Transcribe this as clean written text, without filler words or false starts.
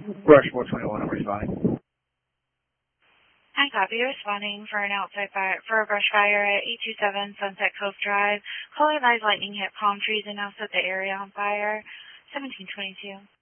Brush 421, I'm responding. Hi, copy. Responding for an outside fire, for a brush fire at 827 Sunset Cove Drive. Caller advised lightning hit palm trees and now set the area on fire. 1722.